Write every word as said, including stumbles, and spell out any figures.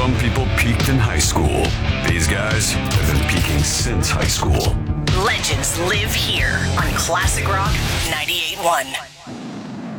some people peaked in high school. These guys have been peaking since high school. Legends live here on Classic Rock ninety-eight point one.